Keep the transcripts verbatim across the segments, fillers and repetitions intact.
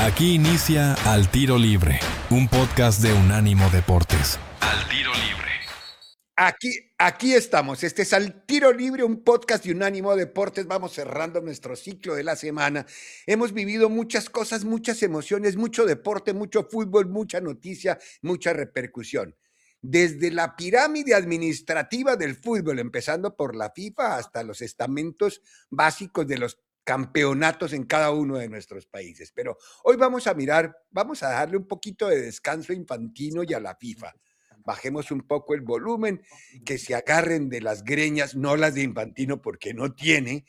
Aquí inicia Al Tiro Libre, un podcast de Unánimo Deportes. Al Tiro Libre. Aquí, aquí estamos. Este es Al Tiro Libre, un podcast de Unánimo Deportes. Vamos cerrando nuestro ciclo de la semana. Hemos vivido muchas cosas, muchas emociones, mucho deporte, mucho fútbol, mucha noticia, mucha repercusión. Desde la pirámide administrativa del fútbol, empezando por la FIFA, hasta los estamentos básicos de los campeonatos en cada uno de nuestros países. Pero hoy vamos a mirar, vamos a darle un poquito de descanso a Infantino y a la FIFA. Bajemos un poco el volumen, que se agarren de las greñas, no las de Infantino porque no tiene,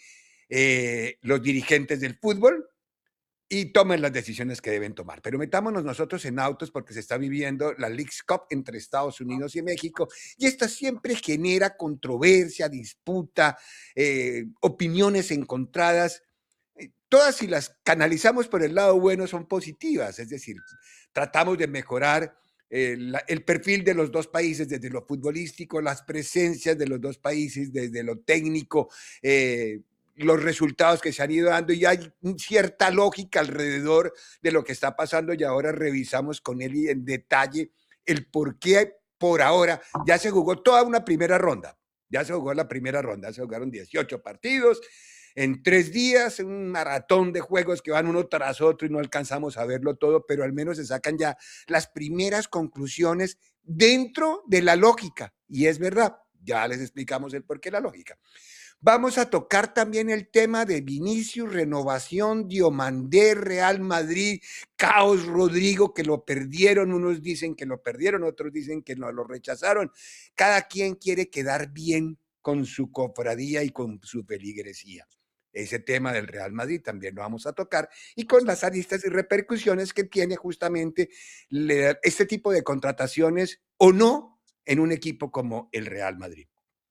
eh, los dirigentes del fútbol y tomen las decisiones que deben tomar. Pero metámonos nosotros en autos porque se está viviendo la Leagues Cup entre Estados Unidos y México y esta siempre genera controversia, disputa, eh, opiniones encontradas. Todas, si las canalizamos por el lado bueno, son positivas, es decir, tratamos de mejorar el, el perfil de los dos países desde lo futbolístico, las presencias de los dos países desde lo técnico, eh, los resultados que se han ido dando y hay cierta lógica alrededor de lo que está pasando y ahora revisamos con él en detalle el por qué por ahora ya se jugó toda una primera ronda, ya se jugó la primera ronda, se jugaron dieciocho partidos, en tres días, un maratón de juegos que van uno tras otro y no alcanzamos a verlo todo, pero al menos se sacan ya las primeras conclusiones dentro de la lógica. Y es verdad, ya les explicamos el porqué la lógica. Vamos a tocar también el tema de Vinicius, renovación, Diomandé, Real Madrid, caos Rodrigo, que lo perdieron, unos dicen que lo perdieron, otros dicen que no lo rechazaron. Cada quien quiere quedar bien con su cofradía y con su feligresía. Ese tema del Real Madrid también lo vamos a tocar y con las aristas y repercusiones que tiene justamente este tipo de contrataciones o no en un equipo como el Real Madrid.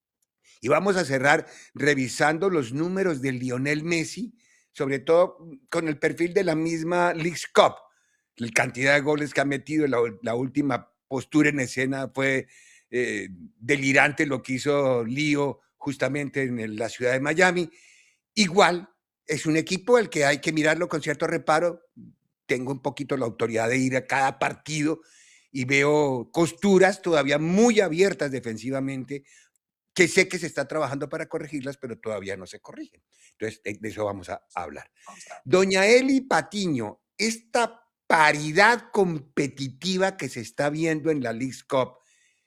Y vamos a cerrar revisando los números de Lionel Messi, sobre todo con el perfil de la misma Leagues Cup, la cantidad de goles que ha metido, la, la última postura en escena fue eh, delirante lo que hizo Lío justamente en el, la ciudad de Miami. Igual, es un equipo al que hay que mirarlo con cierto reparo. Tengo un poquito la autoridad de ir a cada partido y veo costuras todavía muy abiertas defensivamente, que sé que se está trabajando para corregirlas, pero todavía no se corrigen. Entonces, de eso vamos a hablar. Doña Eli Patiño, esta paridad competitiva que se está viendo en la Leagues Cup,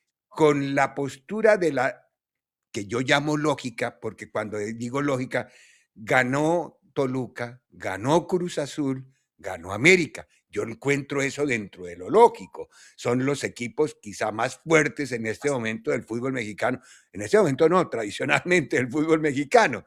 con la postura de la, que yo llamo lógica, porque cuando digo lógica, ganó Toluca, ganó Cruz Azul, ganó América. Yo encuentro eso dentro de lo lógico. Son los equipos quizá más fuertes en este momento del fútbol mexicano. En este momento no, tradicionalmente del fútbol mexicano.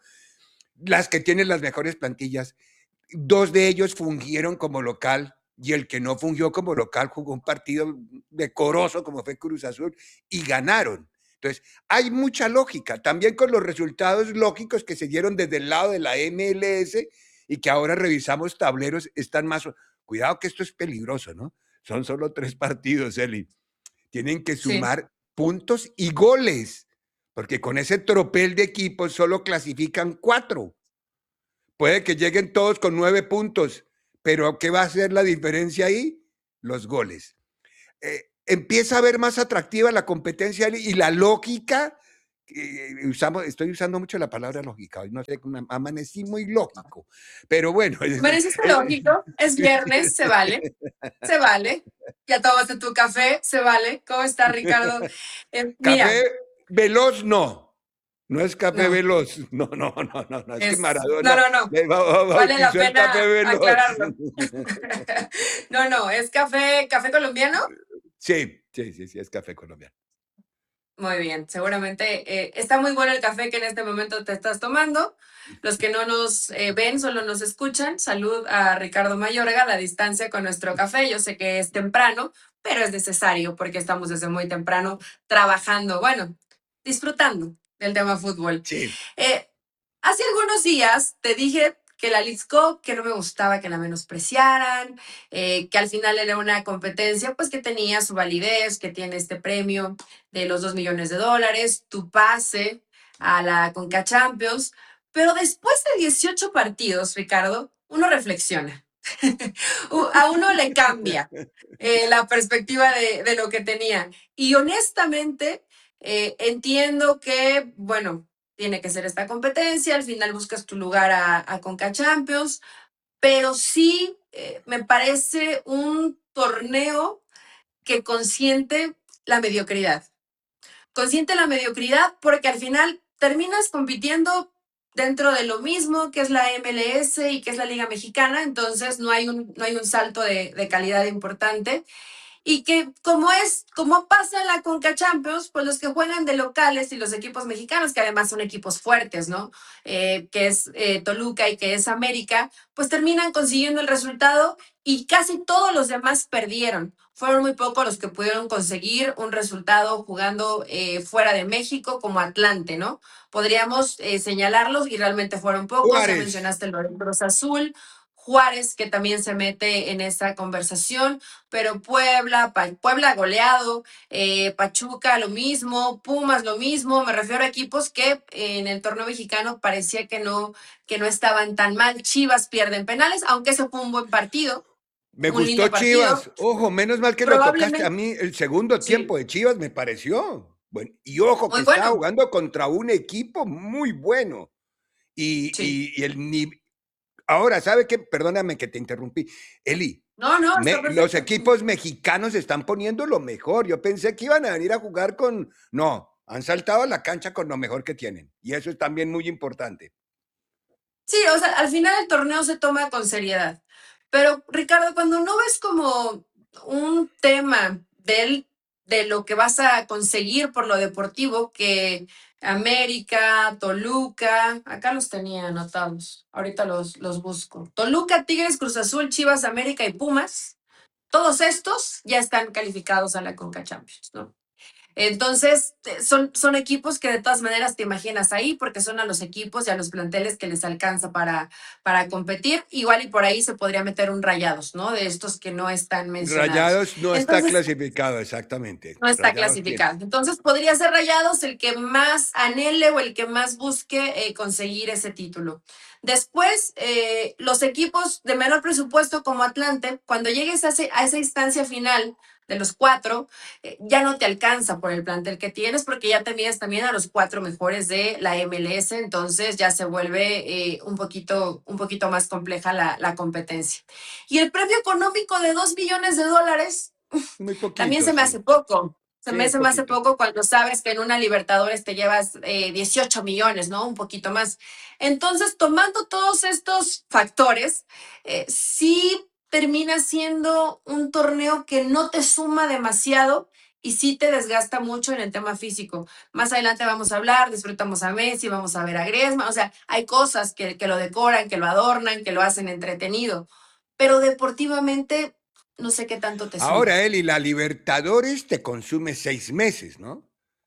Las que tienen las mejores plantillas. Dos de ellos fungieron como local y el que no fungió como local jugó un partido decoroso como fue Cruz Azul y ganaron. Entonces, hay mucha lógica, también con los resultados lógicos que se dieron desde el lado de la M L S y que ahora revisamos tableros, están más... Cuidado que esto es peligroso, ¿no? Son solo tres partidos, Eli. Tienen que sumar sí. puntos y goles, porque con ese tropel de equipos solo clasifican cuatro. Puede que lleguen todos con nueve puntos, pero ¿qué va a ser la diferencia ahí? Los goles. Eh, empieza a ver más atractiva la competencia y la lógica. Eh, usamos, estoy usando mucho la palabra lógica, hoy no sé, amanecí muy lógico, pero bueno. Amaneciste lógico, es viernes, se vale, se vale. Ya tomaste tu café, se vale. ¿Cómo está, Ricardo? Eh, mira, café veloz no. No es café no. veloz, no, no, no, no, no, es, es que Maradona. No, no, no, va, va, vale la pena aclararlo. No, no, es café, café colombiano. Sí, sí, sí, sí, es café colombiano. Muy bien, seguramente eh, está muy bueno el café que en este momento te estás tomando. Los que no nos eh, ven, solo nos escuchan. Salud a Ricardo Mayorga a la distancia con nuestro café. Yo sé que es temprano, pero es necesario porque estamos desde muy temprano trabajando, bueno, disfrutando del tema fútbol. Sí. Eh, hace algunos días te dije que la Leagues Cup, que no me gustaba que la menospreciaran, eh, que al final era una competencia pues que tenía su validez, que tiene este premio de los dos millones de dólares, tu pase a la Conca Champions, pero después de dieciocho partidos, Ricardo, uno reflexiona. A uno le cambia eh, la perspectiva de, de, lo que tenía. Y honestamente, eh, entiendo que, bueno, tiene que ser esta competencia, al final buscas tu lugar a, a Conca Champions, pero sí eh, me parece un torneo que consiente la mediocridad. Consiente la mediocridad porque al final terminas compitiendo dentro de lo mismo que es la M L S y que es la Liga Mexicana, entonces no hay un, no hay un salto de, de calidad importante. Y que como es, como pasa en la Conca Champions, pues los que juegan de locales y los equipos mexicanos, que además son equipos fuertes, ¿no? Eh, que es eh, Toluca y que es América, pues terminan consiguiendo el resultado y casi todos los demás perdieron. Fueron muy pocos los que pudieron conseguir un resultado jugando eh, fuera de México como Atlante, ¿no? Podríamos eh, señalarlos y realmente fueron pocos. Ya Juárez. mencionaste el Cruz Azul, Juárez, que también se mete en esta conversación, pero Puebla, pa Puebla goleado, eh, Pachuca lo mismo, Pumas lo mismo, me refiero a equipos que en el torneo mexicano parecía que no, que no estaban tan mal. Chivas pierden penales, aunque ese fue un buen partido, Me un gustó lindo partido. Chivas. Ojo, menos mal que lo tocaste. A Probablemente, mí el segundo tiempo sí, de Chivas me pareció. Bueno, y ojo que muy estaba bueno, jugando contra un equipo muy bueno. Y, sí. y, y el nivel. Ahora, ¿sabe qué? Perdóname que te interrumpí. Eli, No, no, está me, los perfecto. equipos mexicanos están poniendo lo mejor. Yo pensé que iban a venir a jugar con. No, han saltado a la cancha con lo mejor que tienen. Y eso es también muy importante. Sí, o sea, al final el torneo se toma con seriedad. Pero, Ricardo, cuando no ves como un tema del, de lo que vas a conseguir por lo deportivo, que América, Toluca, acá los tenía anotados, ahorita los, los busco. Toluca, Tigres, Cruz Azul, Chivas, América y Pumas, todos estos ya están calificados a la Conca Champions, ¿no? Entonces, son, son equipos que de todas maneras te imaginas ahí porque son a los equipos y a los planteles que les alcanza para, para competir. Igual y por ahí se podría meter un Rayados, ¿no? De estos que no están mencionados. Rayados no está Entonces, clasificado, exactamente. no está Rayados tiene. clasificado. Entonces, podría ser Rayados el que más anhele o el que más busque eh, conseguir ese título. Después, eh, los equipos de menor presupuesto como Atlante, cuando llegues a, ese, a esa instancia final de los cuatro, eh, ya no te alcanza por el plantel que tienes porque ya te mides también a los cuatro mejores de la M L S, entonces ya se vuelve eh, un, poquito, un poquito más compleja la, la competencia. Y el premio económico de dos millones de dólares Muy también poquito, se me sí. hace poco. Se me, Sí, se me hace poquito. poco cuando sabes que en una Libertadores te llevas eh, dieciocho millones, ¿no? Un poquito más. Entonces, tomando todos estos factores, eh, sí termina siendo un torneo que no te suma demasiado y sí te desgasta mucho en el tema físico. Más adelante vamos a hablar, disfrutamos a Messi, vamos a ver a Griezmann, o sea, hay cosas que, que lo decoran, que lo adornan, que lo hacen entretenido, pero deportivamente no sé qué tanto te suma. Ahora, Eli, la Libertadores te consume seis meses, ¿no?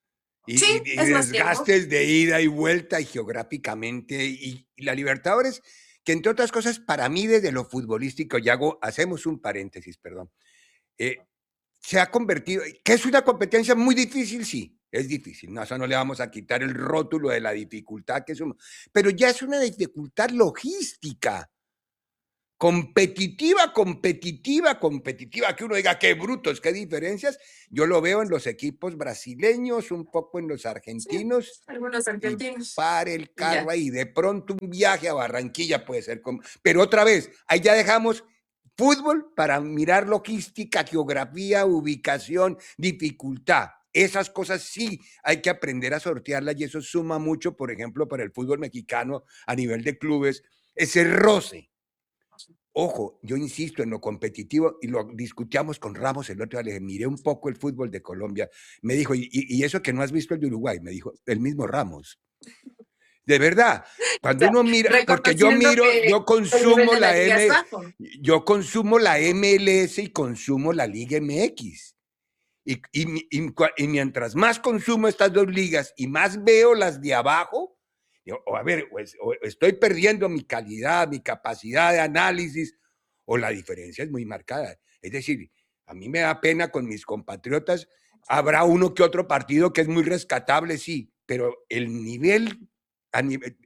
Y, Sí, y- y es más tiempo. desgastes de ida y vuelta y geográficamente. Y, y la Libertadores, que entre otras cosas, para mí desde lo futbolístico, y hago, hacemos un paréntesis, perdón, eh, se ha convertido, que es una competencia muy difícil, sí, es difícil, no, eso no le vamos a quitar el rótulo de la dificultad que es un, pero ya es una dificultad logística. Competitiva, competitiva, competitiva, que uno diga qué brutos, qué diferencias. Yo lo veo en los equipos brasileños, un poco en los Sí, argentinos, algunos y argentinos. para el Y carro ya. ahí. De pronto un viaje a Barranquilla puede ser como. Pero otra vez, ahí ya dejamos fútbol para mirar logística, geografía, ubicación, dificultad. Esas cosas sí hay que aprender a sortearlas y eso suma mucho, por ejemplo, para el fútbol mexicano a nivel de clubes, ese roce. Ojo, yo insisto en lo competitivo y lo discutíamos con Ramos el otro día, le dije, miré un poco el fútbol de Colombia. Me dijo, ¿y, y eso que no has visto el de Uruguay? Me dijo, el mismo Ramos. De verdad, O cuando sea, uno mira, porque yo reconociendo miro, que yo el nivel consumo de la la liga es M, bajo. yo consumo la M L S y consumo la Liga M X. Y, y, y, y mientras más consumo estas dos ligas y más veo las de abajo, yo, o a ver, pues, o estoy perdiendo mi calidad, mi capacidad de análisis, o la diferencia es muy marcada. Es decir, a mí me da pena con mis compatriotas, habrá uno que otro partido que es muy rescatable, sí, pero el nivel, a nivel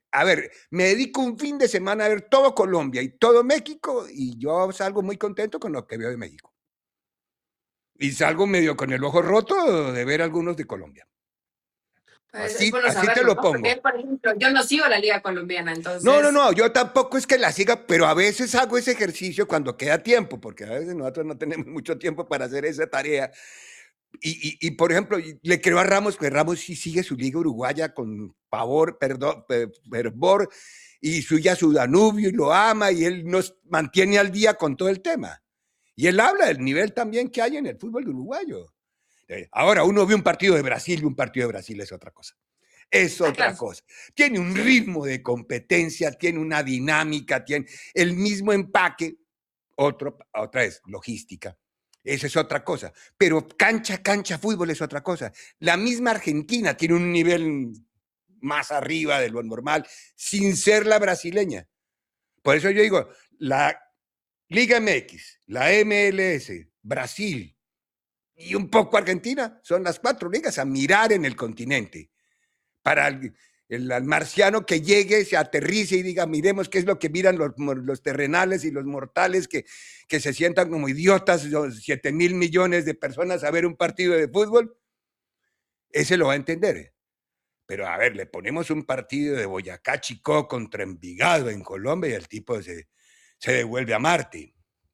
a ver, me dedico un fin de semana a ver todo Colombia y todo México y yo salgo muy contento con lo que veo de México. Y salgo medio con el ojo roto de ver algunos de Colombia. Pues, es Así bueno así te saberlo, lo ¿no? Porque, pongo. por ejemplo, yo no sigo la liga colombiana, No, no, entonces no, yo tampoco es que la siga, pero a veces hago ese ejercicio cuando queda tiempo, porque a veces nosotros no tenemos mucho tiempo para hacer esa tarea. Y y y, por ejemplo, y le creo a Ramos, que Ramos sí sigue su liga uruguaya con pavor, perdón, pe fervor, y suya su Danubio, y lo ama, y él nos mantiene al día con todo el tema. Y él habla del nivel también que hay en el fútbol uruguayo. Eh, ahora, uno ve un partido de Brasil, y un partido de Brasil es otra cosa. Es Ah, claro. otra cosa. Tiene un ritmo de competencia, tiene una dinámica, tiene el mismo empaque, otro otra vez, logística. Esa es otra cosa. Pero cancha, cancha, fútbol es otra cosa. La misma Argentina tiene un nivel más arriba de lo normal, sin ser la brasileña. Por eso yo digo, la Liga M X, la M L S, Brasil y un poco Argentina son las cuatro ligas a mirar en el continente. Para el, el, el marciano que llegue, se aterrice y diga, miremos qué es lo que miran los, los terrenales y los mortales que, que se sientan como idiotas, siete mil millones de personas a ver un partido de fútbol, ese lo va a entender. Pero a ver, le ponemos un partido de Boyacá Chicó contra Envigado en Colombia y el tipo se, se devuelve a Marte.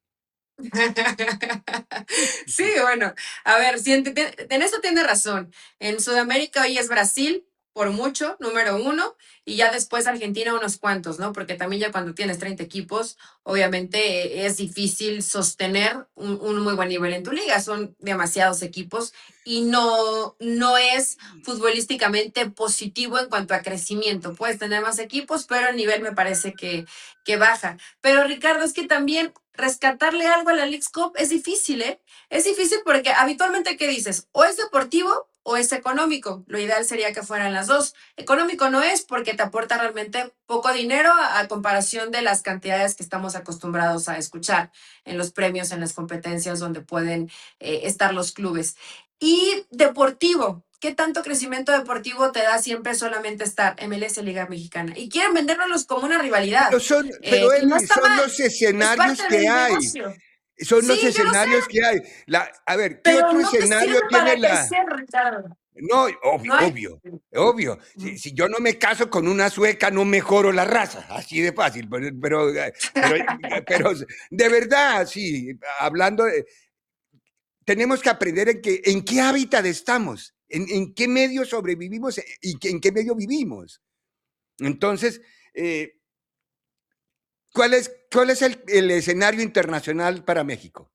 Sí, bueno, a ver, sí, en, en eso tiene razón. En Sudamérica hoy es Brasil, por mucho, número uno, y ya después Argentina unos cuantos, ¿no? Porque también ya cuando tienes treinta equipos, obviamente es difícil sostener un, un muy buen nivel en tu liga, son demasiados equipos y no, no es futbolísticamente positivo en cuanto a crecimiento. Puedes tener más equipos, pero el nivel me parece que, que baja. Pero Ricardo, es que también rescatarle algo a la Leagues Cup es difícil, ¿eh? Es difícil porque habitualmente, ¿qué dices? O es deportivo o es económico. Lo ideal sería que fueran las dos. Económico no es porque te aporta realmente poco dinero a, a comparación de las cantidades que estamos acostumbrados a escuchar en los premios, en las competencias donde pueden eh, estar los clubes. Y deportivo. ¿Qué tanto crecimiento deportivo te da siempre solamente estar M L S Liga Mexicana? Y quieren vendérnoslos como una rivalidad. Pero son, Eh, pero y no Eli, está son mal. los Es escenarios parte que del hay. negocio. Son Sí, los yo lo sé, escenarios que hay. La, a ver, ¿qué pero otro no te escenario sirve tiene para la, crecer, Ricardo. no, obvio, No hay. obvio, obvio. Si, si yo no me caso con una sueca, no mejoro la raza, así de fácil. Pero, pero, pero, pero de verdad, sí, hablando, de, tenemos que aprender en, que, en qué hábitat estamos, en, en qué medio sobrevivimos y en qué medio vivimos. Entonces, eh, ¿cuál es, cuál es el, el escenario internacional para México?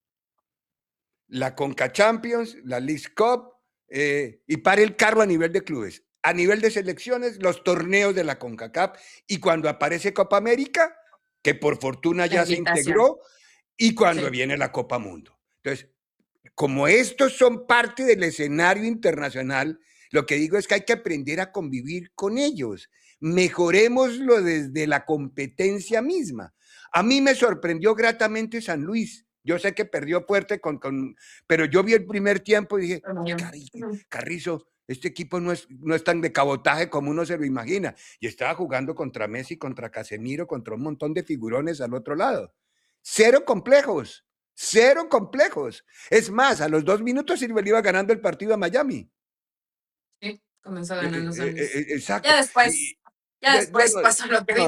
La Conca Champions, la Leagues Cup, eh, y pare el carro a nivel de clubes. A nivel de selecciones, los torneos de la CONCACAF, y cuando aparece Copa América, que por fortuna La ya se invitación. integró, y cuando Sí. viene la Copa Mundo. Entonces, como estos son parte del escenario internacional, lo que digo es que hay que aprender a convivir con ellos. Mejorémoslo desde la competencia misma. A mí me sorprendió gratamente San Luis. Yo sé que perdió fuerte, con, con, pero yo vi el primer tiempo y dije, Carrizo, este equipo no es, no es tan de cabotaje como uno se lo imagina. Y estaba jugando contra Messi, contra Casemiro, contra un montón de figurones al otro lado. Cero complejos, cero complejos. Es más, a los dos minutos Silva iba ganando el partido a Miami. Sí, comenzó Eh, ganando eh, San eh, Luis. eh, exacto. Ya después, Y, ya de, después bueno, pasó lo que